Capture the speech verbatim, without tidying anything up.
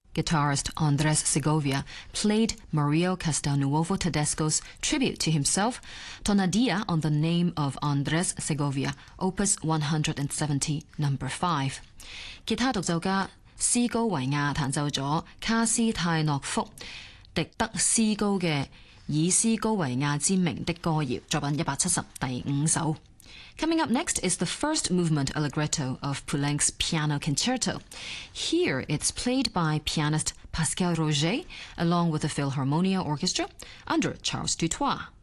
Guitarist Andres Segovia played Mario Castelnuovo Tedesco's tribute to himself, Tonadilla on the name of Andres Segovia, Opus one hundred seventy, number five。吉他獨奏家斯高維亞彈奏咗卡斯泰諾福迪德斯高嘅以斯高維亞之名的歌謠，作品一百七十第五首。Coming up next is the first movement allegretto of Poulenc's Piano Concerto. Here it's played by pianist Pascal Roger along with the Philharmonia Orchestra under Charles Dutoit.